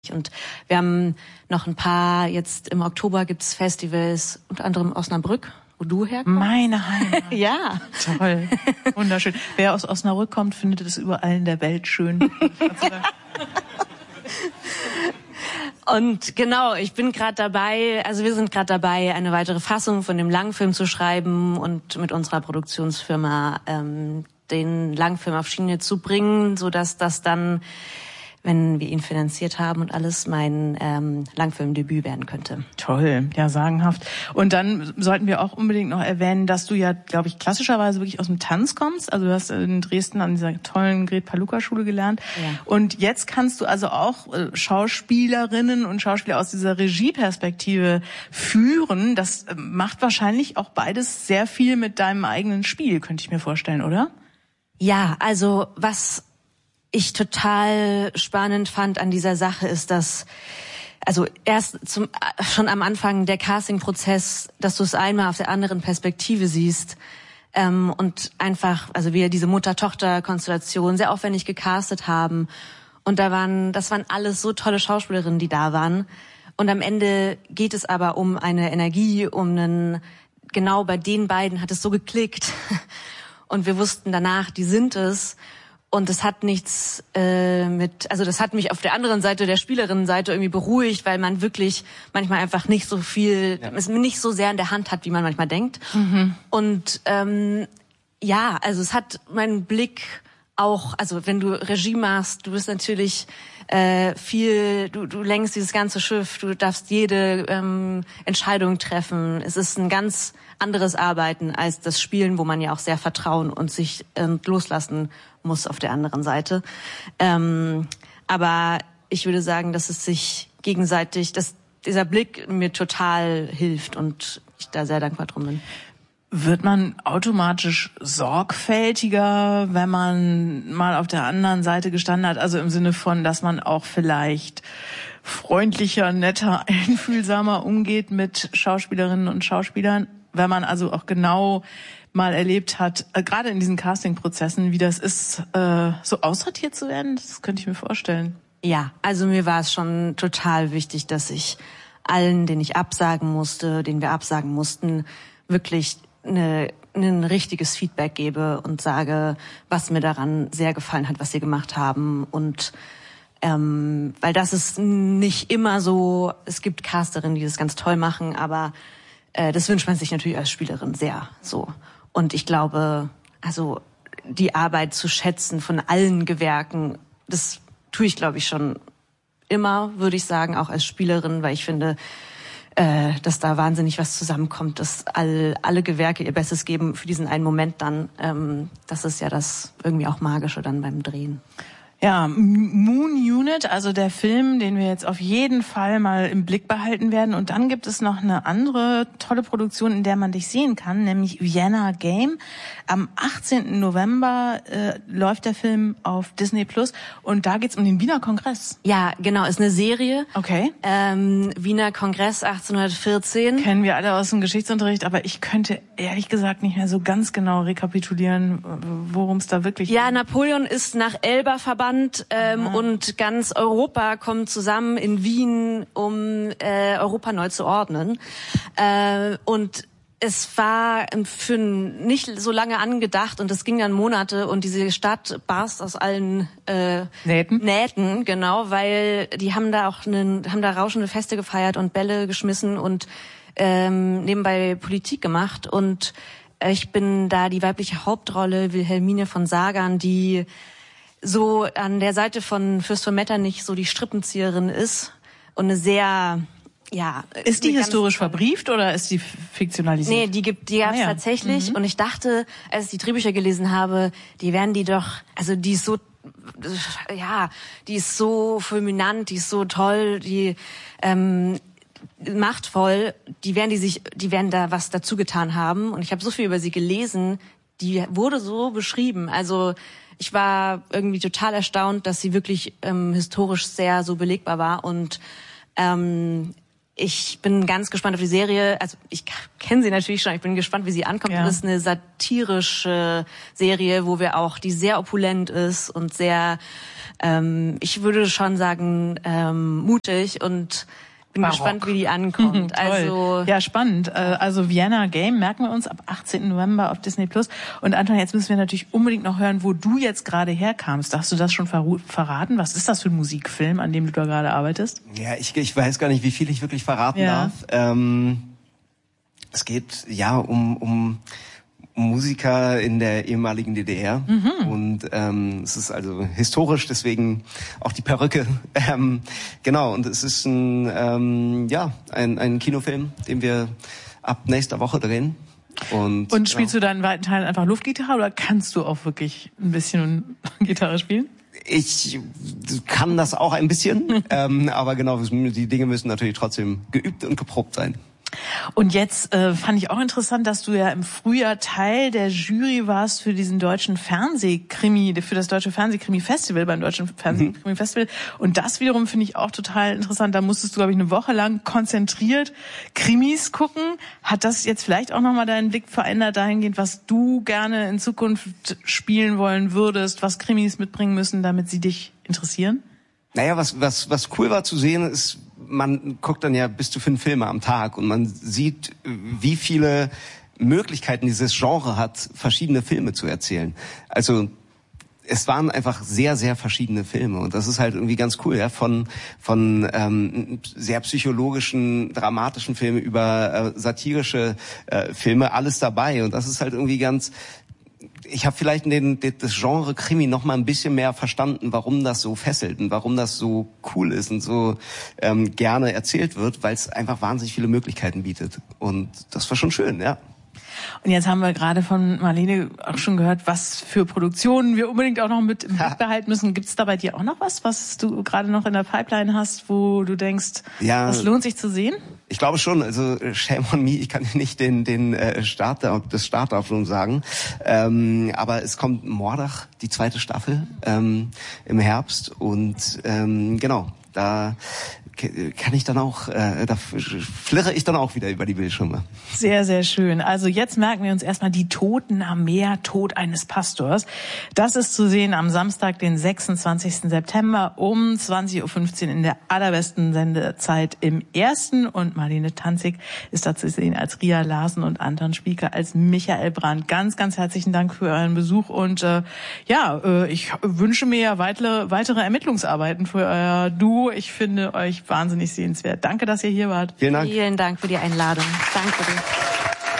Und wir haben noch ein paar, jetzt im Oktober gibt's Festivals, unter anderem Osnabrück, wo du herkommst. Meine Heimat. Ja. Toll. Wunderschön. Wer aus Osnabrück kommt, findet es überall in der Welt schön. Und genau, ich bin gerade dabei, also wir sind gerade dabei, eine weitere Fassung von dem Langfilm zu schreiben und mit unserer Produktionsfirma den Langfilm auf Schiene zu bringen, sodass das dann, wenn wir ihn finanziert haben und alles, mein Langfilmdebüt werden könnte. Toll, ja, sagenhaft. Und dann sollten wir auch unbedingt noch erwähnen, dass du ja, glaube ich, klassischerweise wirklich aus dem Tanz kommst. Also du hast in Dresden an dieser tollen Gret-Palluca-Schule gelernt. Ja. Und jetzt kannst du also auch Schauspielerinnen und Schauspieler aus dieser Regieperspektive führen. Das macht wahrscheinlich auch beides sehr viel mit deinem eigenen Spiel, könnte ich mir vorstellen, oder? Ja, also was ich total spannend fand an dieser Sache ist, dass also schon am Anfang der Casting-Prozess, dass du es einmal auf der anderen Perspektive siehst und einfach, also wir diese Mutter-Tochter-Konstellation sehr aufwendig gecastet haben und das waren alles so tolle Schauspielerinnen, die da waren und am Ende geht es aber um eine Energie, genau bei den beiden hat es so geklickt und wir wussten danach, die sind es. Und das hat nichts das hat mich auf der anderen Seite, der Spielerinnenseite irgendwie beruhigt, weil man wirklich manchmal einfach nicht so viel, es nicht so sehr in der Hand hat, wie man manchmal denkt. Mhm. Und also es hat meinen Blick auch, also wenn du Regie machst, du bist natürlich du lenkst dieses ganze Schiff, du darfst jede Entscheidung treffen. Es ist ein ganz anderes Arbeiten als das Spielen, wo man ja auch sehr vertrauen und sich loslassen muss auf der anderen Seite. Aber ich würde sagen, dass es sich gegenseitig, dass dieser Blick mir total hilft und ich da sehr dankbar drum bin. Wird man automatisch sorgfältiger, wenn man mal auf der anderen Seite gestanden hat? Also im Sinne von, dass man auch vielleicht freundlicher, netter, einfühlsamer umgeht mit Schauspielerinnen und Schauspielern, wenn man also auch genau mal erlebt hat, gerade in diesen Casting-Prozessen, wie das ist, so aussortiert zu werden? Das könnte ich mir vorstellen. Ja, also mir war es schon total wichtig, dass ich allen, denen wir absagen mussten, wirklich ein richtiges Feedback gebe und sage, was mir daran sehr gefallen hat, was sie gemacht haben. Und weil das ist nicht immer so, es gibt Casterinnen, die das ganz toll machen, aber das wünscht man sich natürlich als Spielerin sehr so. Und ich glaube, also die Arbeit zu schätzen von allen Gewerken, das tue ich, glaube ich, schon immer, würde ich sagen, auch als Spielerin, weil ich finde, dass da wahnsinnig was zusammenkommt, dass alle Gewerke ihr Bestes geben für diesen einen Moment dann. Das ist ja das irgendwie auch Magische dann beim Drehen. Ja, Moon Unit, also der Film, den wir jetzt auf jeden Fall mal im Blick behalten werden. Und dann gibt es noch eine andere tolle Produktion, in der man dich sehen kann, nämlich Vienna Game. Am 18. November läuft der Film auf Disney Plus und da geht's um den Wiener Kongress. Ja, genau, ist eine Serie. Okay. Wiener Kongress 1814. Kennen wir alle aus dem Geschichtsunterricht, aber ich könnte ehrlich gesagt nicht mehr so ganz genau rekapitulieren, worum es da wirklich geht. Ja, Napoleon ist nach Elba verbannt und ganz Europa kommt zusammen in Wien, um Europa neu zu ordnen. Und es war für nicht so lange angedacht und es ging dann Monate und diese Stadt barst aus allen Nähten, genau, weil die haben da rauschende Feste gefeiert und Bälle geschmissen und nebenbei Politik gemacht und ich bin da die weibliche Hauptrolle, Wilhelmine von Sagan, die so an der Seite von Fürst von Metternich so die Strippenzieherin ist und eine sehr, ja. Ist die historisch verbrieft oder ist die fiktionalisiert? Nee, die gab's tatsächlich. Mhm. Und ich dachte, als ich die Drehbücher gelesen habe, die ist so fulminant, die ist so toll, die machtvoll, die werden da was dazu getan haben. Und ich habe so viel über sie gelesen, die wurde so beschrieben. Also ich war irgendwie total erstaunt, dass sie wirklich historisch sehr so belegbar war und ich bin ganz gespannt auf die Serie. Also ich kenne sie natürlich schon. Ich bin gespannt, wie sie ankommt. Ja. Das ist eine satirische Serie, wo wir auch, die sehr opulent ist und sehr, ich würde schon sagen, mutig, und bin gespannt, wie die ankommt. Also ja, spannend. Also Vienna Game merken wir uns ab 18. November auf Disney+. Und Anton, jetzt müssen wir natürlich unbedingt noch hören, wo du jetzt gerade herkamst. Darfst du das schon verraten? Was ist das für ein Musikfilm, an dem du da gerade arbeitest? Ja, ich weiß gar nicht, wie viel ich wirklich verraten darf. Es geht ja um Musiker in der ehemaligen DDR. Und es ist also historisch, deswegen auch die Perücke. Genau, und es ist ein Kinofilm, den wir ab nächster Woche drehen. Und spielst du dann in weiten Teilen einfach Luftgitarre oder kannst du auch wirklich ein bisschen Gitarre spielen? Ich kann das auch ein bisschen, aber genau, die Dinge müssen natürlich trotzdem geübt und geprobt sein. Und jetzt fand ich auch interessant, dass du ja im Frühjahr Teil der Jury warst für diesen deutschen Fernsehkrimi, für das deutsche Fernsehkrimi-Festival, beim deutschen Fernsehkrimi-Festival. Und das wiederum finde ich auch total interessant. Da musstest du, glaube ich, eine Woche lang konzentriert Krimis gucken. Hat das jetzt vielleicht auch nochmal deinen Blick verändert dahingehend, was du gerne in Zukunft spielen wollen würdest, was Krimis mitbringen müssen, damit sie dich interessieren? Naja, was cool war zu sehen, ist, man guckt dann ja bis zu 5 Filme am Tag und man sieht, wie viele Möglichkeiten dieses Genre hat, verschiedene Filme zu erzählen. Also es waren einfach sehr, sehr verschiedene Filme und das ist halt irgendwie ganz cool, ja, von sehr psychologischen, dramatischen Filmen über satirische Filme, alles dabei, und das ist halt irgendwie ganz. Ich habe vielleicht das Genre Krimi noch mal ein bisschen mehr verstanden, warum das so fesselt und warum das so cool ist und so gerne erzählt wird, weil es einfach wahnsinnig viele Möglichkeiten bietet. Und das war schon schön, ja. Und jetzt haben wir gerade von Marlene auch schon gehört, was für Produktionen wir unbedingt auch noch mit im Blick behalten müssen. Gibt es da bei dir auch noch was du gerade noch in der Pipeline hast, wo du denkst, das lohnt sich zu sehen? Ich glaube schon, also shame on me, ich kann nicht das Startdatum sagen, aber es kommt Mordach, die 2. Staffel im Herbst, und genau, da kann ich dann auch, da flirre ich dann auch wieder über die Bildschirme. Sehr, sehr schön. Also jetzt merken wir uns erstmal die Toten am Meer, Tod eines Pastors. Das ist zu sehen am Samstag, den 26. September um 20.15 Uhr in der allerbesten Sendezeit im Ersten. Und Marlene Tanzig ist da zu sehen als Ria Larsen und Anton Spieker als Michael Brandt. Ganz, ganz herzlichen Dank für euren Besuch. Und ich wünsche mir ja weitere Ermittlungsarbeiten für euer Duo. Ich finde euch wahnsinnig sehenswert. Danke, dass ihr hier wart. Vielen Dank. Vielen Dank für die Einladung. Danke dir.